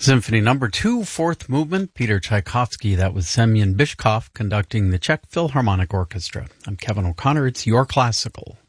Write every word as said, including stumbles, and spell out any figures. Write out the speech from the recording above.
Symphony Number Two, Fourth Movement, Peter Tchaikovsky. That was Semyon Bishkov conducting the Czech Philharmonic Orchestra. I'm Kevin O'Connor. It's Your Classical.